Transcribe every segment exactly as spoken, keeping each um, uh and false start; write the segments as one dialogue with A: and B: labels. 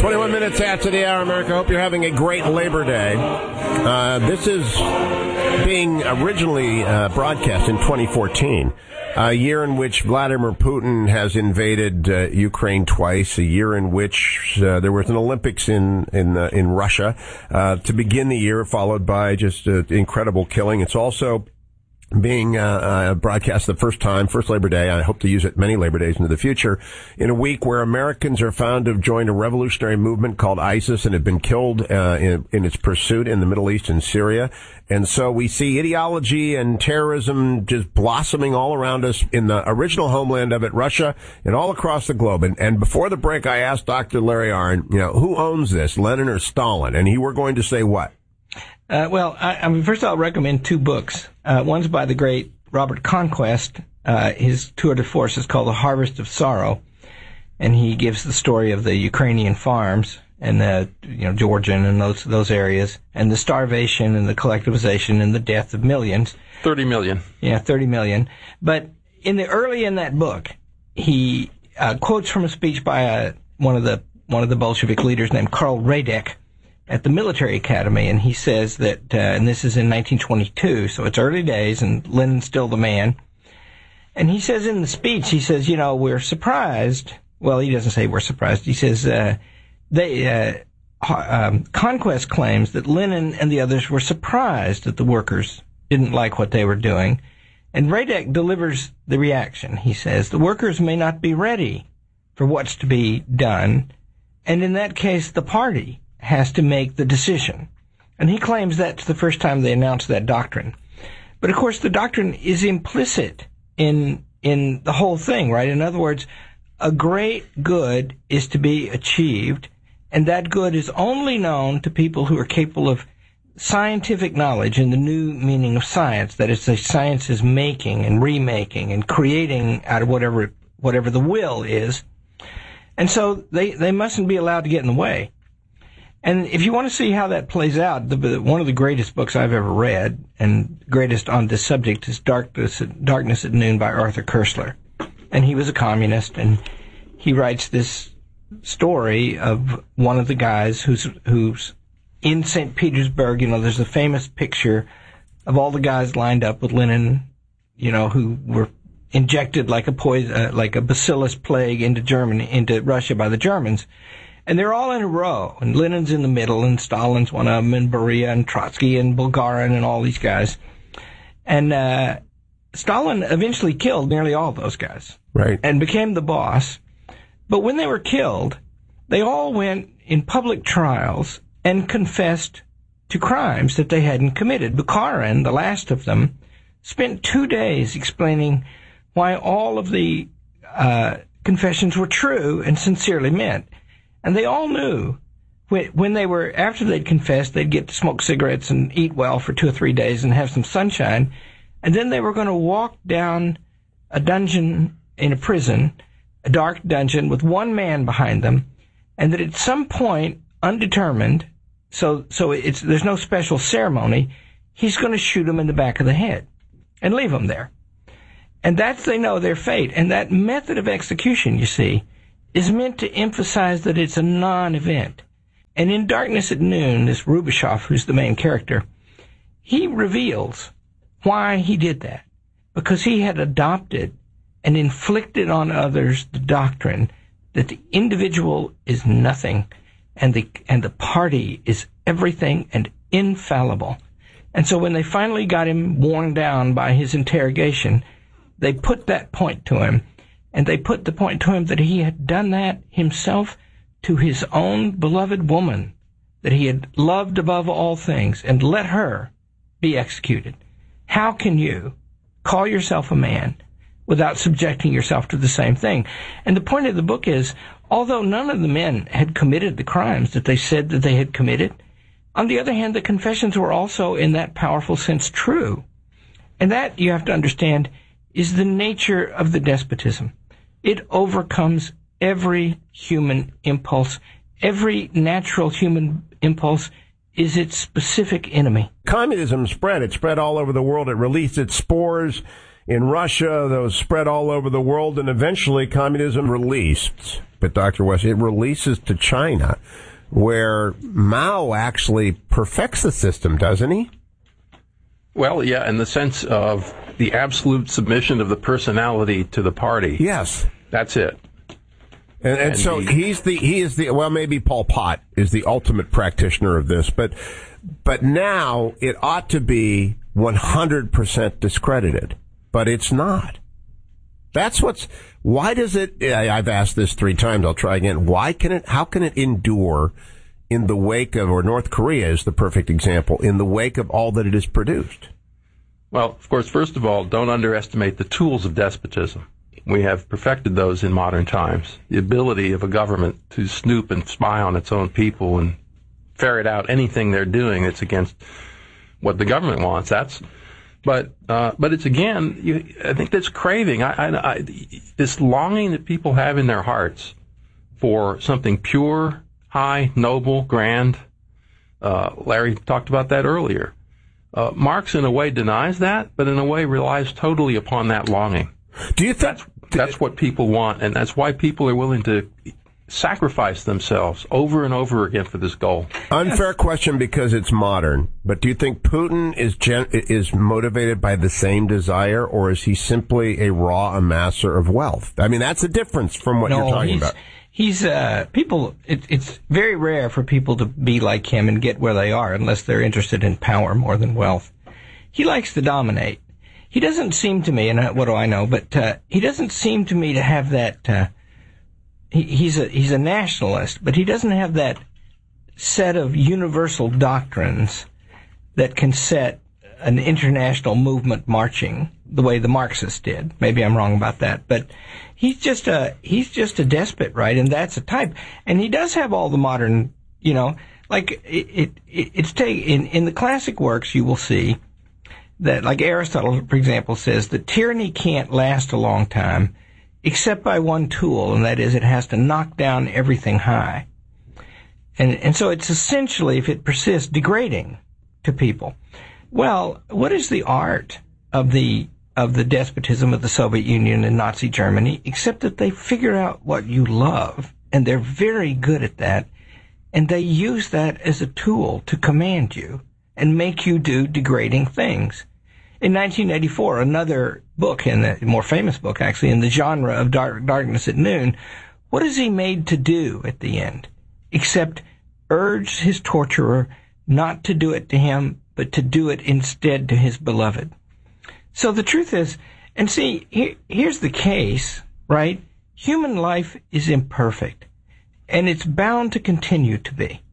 A: twenty-one minutes after the hour, America. Hope you're having a great Labor Day. Uh, this is being originally uh, broadcast in twenty fourteen, a year in which Vladimir Putin has invaded uh, Ukraine twice, a year in which uh, there was an Olympics in in uh, in Russia uh, to begin the year, followed by just uh, incredible killing. It's also being uh, uh broadcast the first time, first Labor Day. I hope to use it many Labor Days into the future, in a week where Americans are found to have joined a revolutionary movement called ISIS and have been killed uh, in, in its pursuit in the Middle East and Syria. And so we see ideology and terrorism just blossoming all around us in the original homeland of it, Russia, and all across the globe. And, and before the break, I asked Doctor Larry Arnn, you know, who owns this, Lenin or Stalin? And he were going to say what?
B: Uh, well, I, I mean, first I'll recommend two books. Uh, one's by the great Robert Conquest. Uh, his tour de force is called The Harvest of Sorrow, and he gives the story of the Ukrainian farms and the, you know, Georgian and those those areas, and the starvation and the collectivization and the death of millions.
C: Thirty million.
B: Yeah, thirty million. But in the early in that book, he uh, quotes from a speech by a, one of the one of the Bolshevik leaders named Karl Radek at the military academy, and he says that, uh, and this is in nineteen twenty-two, so it's early days, and Lenin's still the man. And he says in the speech, he says, you know, we're surprised. Well, he doesn't say we're surprised. He says, uh, they, uh, um, Conquest claims that Lenin and the others were surprised that the workers didn't like what they were doing. And Radek delivers the reaction. He says, the workers may not be ready for what's to be done, and in that case, the party has to make the decision. And he claims that's the first time they announced that doctrine. But of course, the doctrine is implicit in in the whole thing, right? In other words, a great good is to be achieved, and that good is only known to people who are capable of scientific knowledge in the new meaning of science. That is, the science is making and remaking and creating out of whatever whatever the will is. And so they, they mustn't be allowed to get in the way. And if you want to see how that plays out, the, one of the greatest books I've ever read, and greatest on this subject, is Darkness, Darkness at Noon by Arthur Koestler. And he was a communist, and he writes this story of one of the guys who's who's in Saint Petersburg. You know, there's a famous picture of all the guys lined up with Lenin, you know, who were injected like a poison, uh, like a bacillus plague into Germany, into Russia by the Germans. And they're all in a row, and Lenin's in the middle, and Stalin's one of them, and Beria, and Trotsky, and Bulgarin, and all these guys. And uh Stalin eventually killed nearly all those guys.
A: Right.
B: And became the boss. But when they were killed, they all went in public trials and confessed to crimes that they hadn't committed. Bukharin, the last of them, spent two days explaining why all of the uh confessions were true and sincerely meant. And they all knew when they were, after they'd confessed, they'd get to smoke cigarettes and eat well for two or three days and have some sunshine. And then they were going to walk down a dungeon in a prison, a dark dungeon with one man behind them. And that at some point, undetermined, so, so it's, there's no special ceremony, he's going to shoot them in the back of the head and leave them there. And that's, they know, their fate. And that method of execution, you see, is meant to emphasize that it's a non-event. And in Darkness at Noon, this Rubashov, who's the main character, he reveals why he did that. Because he had adopted and inflicted on others the doctrine that the individual is nothing and the and the party is everything and infallible. And so when they finally got him worn down by his interrogation, they put that point to him. And they put the point to him that he had done that himself to his own beloved woman, that he had loved above all things, and let her be executed. How can you call yourself a man without subjecting yourself to the same thing? And the point of the book is, although none of the men had committed the crimes that they said that they had committed, on the other hand, the confessions were also, in that powerful sense, true. And that, you have to understand, is the nature of the despotism. It overcomes every human impulse. Every natural human impulse is its specific enemy.
A: Communism spread. It spread all over the world. It released its spores in Russia, those spread all over the world, and eventually communism released. But Doctor West, it releases to China, where Mao actually perfects the system, doesn't he?
C: Well, yeah, in the sense of the absolute submission of the personality to the party.
A: Yes.
C: That's it.
A: And, and, and so he, he's the, he is the, well, maybe Pol Pot is the ultimate practitioner of this, but, but now it ought to be one hundred percent discredited, but it's not. That's what's, why does it, I've asked this three times, I'll try again. Why can it, how can it endure in the wake of, or North Korea is the perfect example, in the wake of all that it has produced?
C: Well, of course, first of all, don't underestimate the tools of despotism. We have perfected those in modern times. The ability of a government to snoop and spy on its own people and ferret out anything they're doing that's against what the government wants. That's, but, uh, but it's again, you, I think this craving, I, I, I, this longing that people have in their hearts for something pure, high, noble, grand. Uh, Larry talked about that earlier. Uh, Marx, in a way, denies that, but in a way relies totally upon that longing.
A: Do you think
C: that's, that's what people want, and that's why people are willing to sacrifice themselves over and over again for this goal?
A: Unfair question because it's modern, but do you think Putin is gen- is motivated by the same desire, or is he simply a raw amasser of wealth? I mean, that's a difference from what
B: no,
A: you're talking
B: he's,
A: about.
B: He's, uh, people, it, it's very rare for people to be like him and get where they are unless they're interested in power more than wealth. He likes to dominate. He doesn't seem to me, and what do I know, but, uh, he doesn't seem to me to have that, uh, he, he's a, he's a nationalist, but he doesn't have that set of universal doctrines that can set an international movement marching the way the Marxists did. Maybe I'm wrong about that, but he's just a, he's just a despot, right? And that's a type. And he does have all the modern, you know, like it, it, it's take, in, in the classic works you will see that, like Aristotle, for example, says that tyranny can't last a long time except by one tool, and that is it has to knock down everything high. And, and so it's essentially, if it persists, degrading to people. Well, what is the art of the of the despotism of the Soviet Union and Nazi Germany, except that they figure out what you love, and they're very good at that, and they use that as a tool to command you and make you do degrading things. In nineteen eighty-four, another book, in the more famous book actually, in the genre of dark, Darkness at Noon, what is he made to do at the end? Except urge his torturer not to do it to him, but to do it instead to his beloved. So the truth is, and see, here, here's the case, right? Human life is imperfect, and it's bound to continue to be.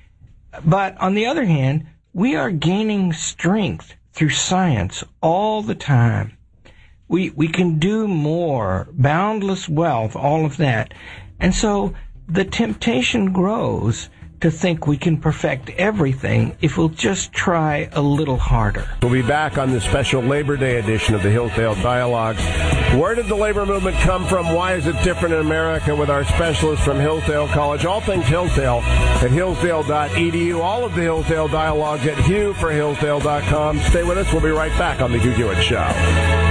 B: But on the other hand, we are gaining strength through science all the time. We, we can do more, boundless wealth, all of that. And so the temptation grows to think we can perfect everything if we'll just try a little harder.
A: We'll be back on this special Labor Day edition of the Hillsdale Dialogues. Where did the labor movement come from? Why is it different in America? With our specialists from Hillsdale College. All things Hillsdale at hillsdale dot e d u. All of the Hillsdale Dialogues at hugh for hillsdale dot com. Stay with us. We'll be right back on the Hugh Hewitt Show.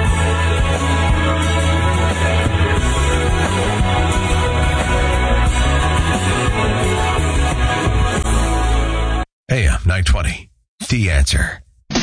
D: A M nine twenty, The Answer.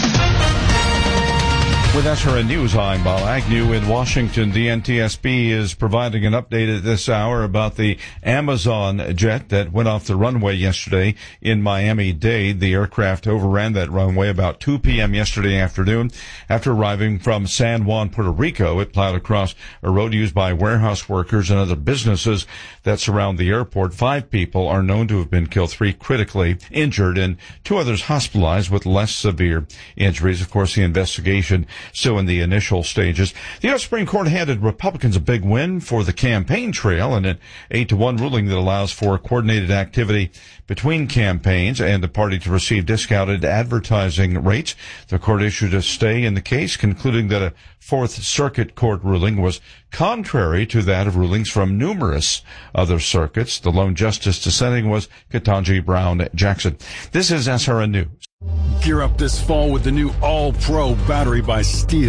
E: With S R N News, I'm Bob Agnew in Washington. The N T S B is providing an update at this hour about the Amazon jet that went off the runway yesterday in Miami-Dade. The aircraft overran that runway about two p.m. yesterday afternoon. After arriving from San Juan, Puerto Rico, it plowed across a road used by warehouse workers and other businesses that surround the airport. Five people are known to have been killed, three critically injured, and two others hospitalized with less severe injuries. Of course, the investigation still in the initial stages. The U S Supreme Court handed Republicans a big win for the campaign trail in an eight to one ruling that allows for coordinated activity between campaigns and the party to receive discounted advertising rates. The court issued a stay in the case, concluding that a Fourth Circuit Court ruling was contrary to that of rulings from numerous other circuits. The lone justice dissenting was Ketanji Brown Jackson. This is S R N News.
F: Gear up this fall with the new All-Pro battery by Steel.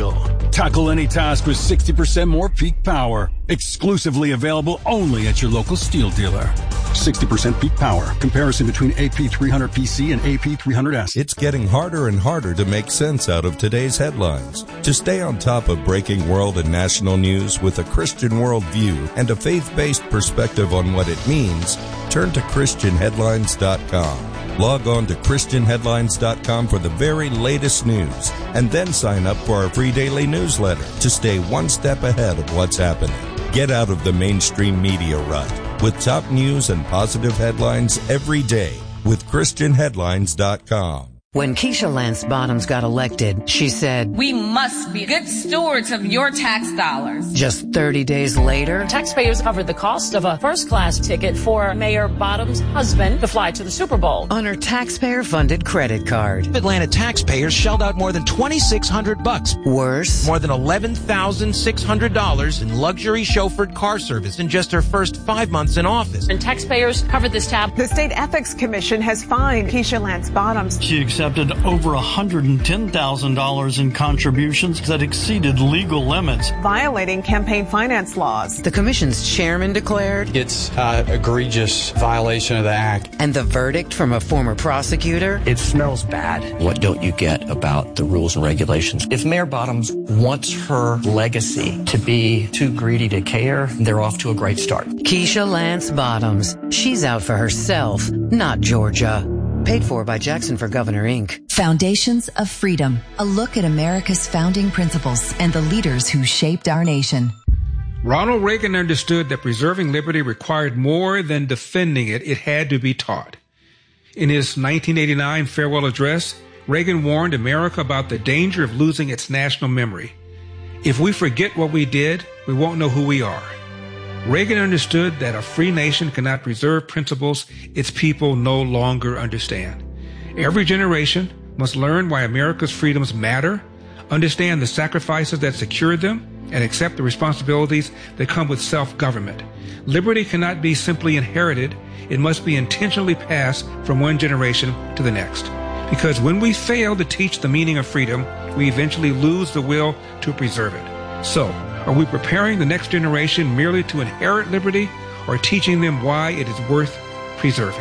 F: Tackle any task with sixty percent more peak power. Exclusively available only at your local Steel dealer. sixty percent peak power. Comparison between A P three hundred P C and A P three hundred S.
G: It's getting harder and harder to make sense out of today's headlines. To stay on top of breaking world and national news with a Christian worldview and a faith-based perspective on what it means, turn to Christian Headlines dot com. Log on to Christian Headlines dot com for the very latest news, and then sign up for our free daily newsletter to stay one step ahead of what's happening. Get out of the mainstream media rut with top news and positive headlines every day with Christian Headlines dot com.
H: When Keisha Lance Bottoms got elected, she said,
I: "We must be good stewards of your tax dollars."
H: Just thirty days later,
J: taxpayers covered the cost of a first-class ticket for Mayor Bottoms' husband to fly to the Super Bowl
H: on her taxpayer-funded credit card.
K: Atlanta taxpayers shelled out more than twenty-six hundred bucks.
H: Worse,
K: more than eleven thousand six hundred dollars in luxury chauffeured car service in just her first five months in office.
J: And taxpayers covered this tab.
L: The State Ethics Commission has fined Keisha Lance Bottoms.
M: She accepted over one hundred ten thousand dollars in contributions that exceeded legal limits,
L: violating campaign finance laws.
H: The commission's chairman declared
N: it's an egregious violation of the act.
H: And the verdict from a former prosecutor?
O: It smells bad. What don't you get about the rules and regulations? If Mayor Bottoms wants her legacy to be too greedy to care, they're off to a great start.
H: Keisha Lance Bottoms. She's out for herself, not Georgia. Paid for by Jackson for Governor, Incorporated.
P: Foundations of Freedom, a look at America's founding principles and the leaders who shaped our nation.
Q: Ronald Reagan understood that preserving liberty required more than defending it. It had to be taught. In his nineteen eighty-nine farewell address, Reagan warned America about the danger of losing its national memory. If we forget what we did, we won't know who we are. Reagan understood that a free nation cannot preserve principles its people no longer understand. Every generation must learn why America's freedoms matter, understand the sacrifices that secured them, and accept the responsibilities that come with self-government. Liberty cannot be simply inherited. It must be intentionally passed from one generation to the next. Because when we fail to teach the meaning of freedom, we eventually lose the will to preserve it. So, are we preparing the next generation merely to inherit liberty, or teaching them why it is worth preserving?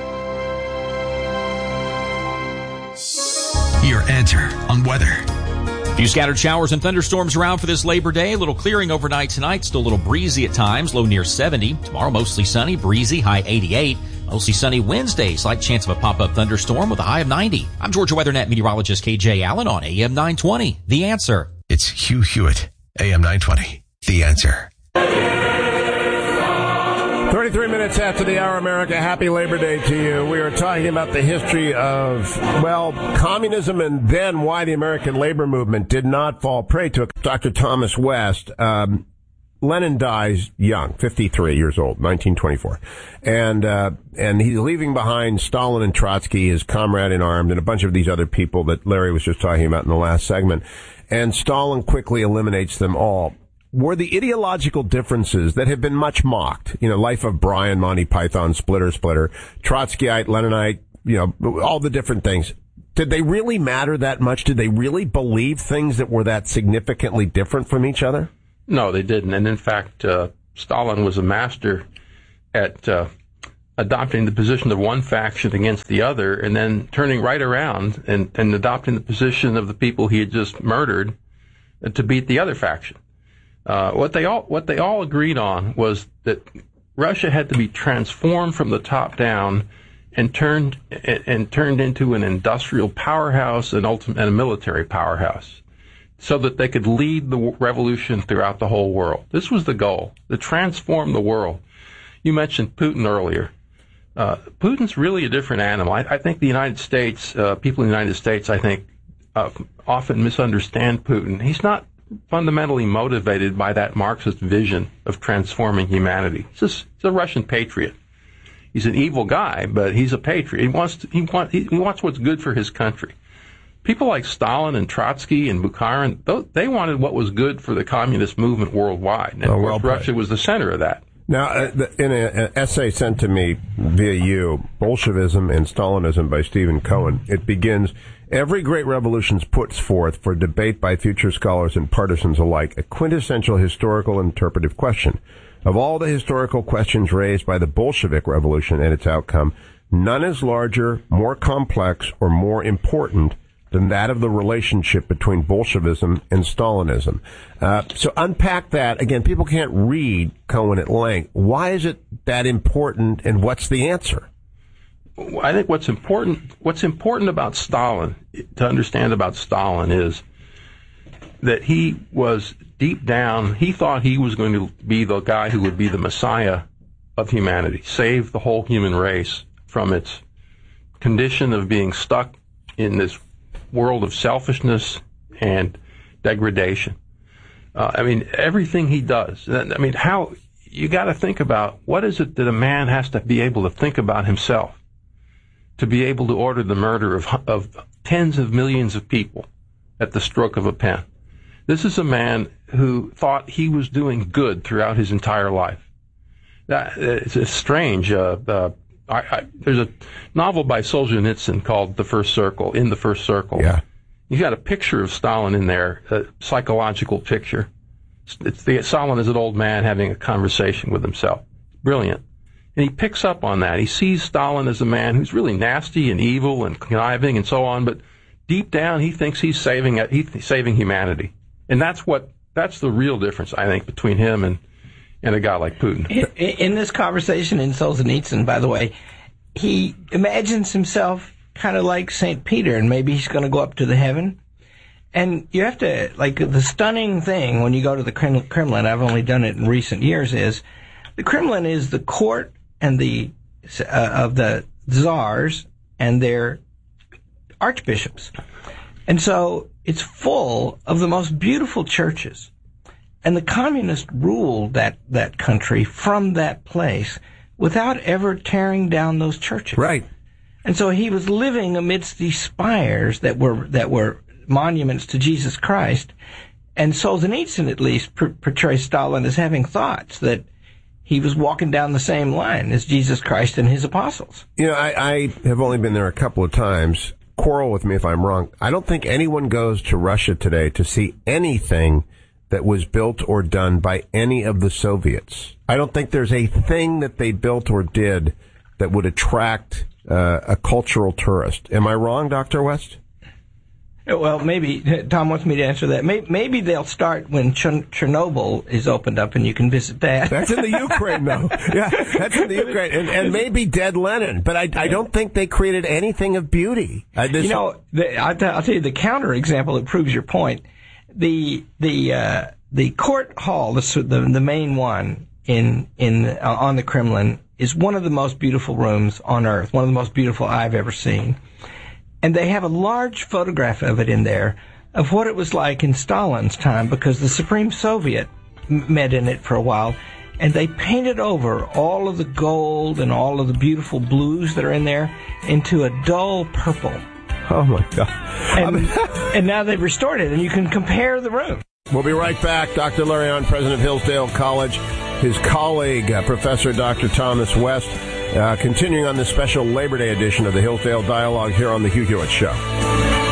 D: Your answer on weather.
R: A few scattered showers and thunderstorms around for this Labor Day. A little clearing overnight tonight. Still a little breezy at times. Low near seventy. Tomorrow mostly sunny, breezy, high eighty-eight. Mostly sunny Wednesday. Slight chance of a pop-up thunderstorm with a high of ninety. I'm Georgia WeatherNet meteorologist K J Allen on A M nine twenty. The Answer.
D: It's Hugh Hewitt. A M nine twenty. The Answer.
A: thirty-three minutes after the hour, America. Happy Labor Day to you. We are talking about the history of, well, communism and then why the American labor movement did not fall prey to it. Doctor Thomas West, um, Lenin dies young, fifty-three years old, nineteen twenty-four. And, uh, and he's leaving behind Stalin and Trotsky, his comrade in arms, and a bunch of these other people that Larry was just talking about in the last segment. And Stalin quickly eliminates them all. Were the ideological differences that have been much mocked, you know, Life of Brian, Monty Python, Splitter, Splitter, Trotskyite, Leninite, you know, all the different things, did they really matter that much? Did they really believe things that were that significantly different from each other?
C: No, they didn't. And in fact, uh, Stalin was a master at uh, adopting the position of one faction against the other and then turning right around and, and adopting the position of the people he had just murdered uh, to beat the other faction. Uh, what they all what they all agreed on was that Russia had to be transformed from the top down and turned and, and turned into an industrial powerhouse and ultimately a military powerhouse, so that they could lead the revolution throughout the whole world. This was the goal: to transform the world. You mentioned Putin earlier. Uh, Putin's really a different animal. I, I think the United States, uh, people in the United States, I think, uh, often misunderstand Putin. He's not fundamentally motivated by that Marxist vision of transforming humanity. He's, just, he's a Russian patriot. He's an evil guy, but he's a patriot. He wants to, he, want, he, he wants what's good for his country. People like Stalin and Trotsky and Bukharin, they wanted what was good for the communist movement worldwide. And
A: oh, well
C: Russia was the center of that.
A: Now, uh, the, in an essay sent to me via you, Bolshevism and Stalinism by Stephen Cohen, it begins, every great revolution puts forth for debate by future scholars and partisans alike a quintessential historical interpretive question. Of all the historical questions raised by the Bolshevik Revolution and its outcome, none is larger, more complex, or more important than that of the relationship between Bolshevism and Stalinism. Uh, so unpack that. Again, people can't read Cohen at length. Why is it that important, and what's the answer?
C: I think what's important, what's important about Stalin, to understand about Stalin, is that he was deep down, he thought he was going to be the guy who would be the Messiah of humanity, save the whole human race from its condition of being stuck in this world of selfishness and degradation. Uh, I mean, everything he does, I mean, how, you got to think about what is it that a man has to be able to think about himself to be able to order the murder of, of tens of millions of people at the stroke of a pen. This is a man who thought he was doing good throughout his entire life. That, it's, it's strange. Uh, uh, I, I, there's a novel by Solzhenitsyn called The First Circle, In the First Circle.
A: Yeah.
C: You got a picture of Stalin in there, a psychological picture. It's the, Stalin is an old man having a conversation with himself. Brilliant. And he picks up on that. He sees Stalin as a man who's really nasty and evil and conniving and so on, but deep down he thinks he's saving he's saving humanity. And that's what that's the real difference, I think, between him and, and a guy like Putin.
B: In, in this conversation in Solzhenitsyn, by the way, he imagines himself kind of like Saint Peter, and maybe he's going to go up to the heaven. And you have to, like, the stunning thing when you go to the Kremlin, I've only done it in recent years, is the Kremlin is the court and the uh, of the czars and their archbishops. And so it's full of the most beautiful churches. And the communists ruled that, that country from that place without ever tearing down those churches.
A: Right.
B: And so he was living amidst these spires that were that were monuments to Jesus Christ. And Solzhenitsyn, at least, per- portrays Stalin as having thoughts that he was walking down the same line as Jesus Christ and his apostles.
A: You know, I, I have only been there a couple of times. Quarrel with me if I'm wrong. I don't think anyone goes to Russia today to see anything that was built or done by any of the Soviets. I don't think there's a thing that they built or did that would attract uh, a cultural tourist. Am I wrong, Doctor West?
B: Well, maybe Tom wants me to answer that. Maybe, maybe they'll start when Ch- Chernobyl is opened up, and you can visit that.
A: That's in the Ukraine, though. Yeah, that's in the Ukraine, and, and maybe Dead Lenin. But I, I don't think they created anything of beauty. Uh, this
B: you know, the, I'll, t- I'll tell you the counter example that proves your point. The the uh, the court hall, the, the the main one in in uh, on the Kremlin, is one of the most beautiful rooms on earth. One of the most beautiful I've ever seen. And they have a large photograph of it in there of what it was like in Stalin's time, because the Supreme Soviet m- met in it for a while, and they painted over all of the gold and all of the beautiful blues that are in there into a dull purple.
A: Oh, my God.
B: And, and now they've restored it, and you can compare the room.
A: We'll be right back. Doctor Larry Hahn, president of Hillsdale College, his colleague, uh, Professor Doctor Thomas West, Uh, continuing on this special Labor Day edition of the Hillsdale Dialogue here on the Hugh Hewitt Show.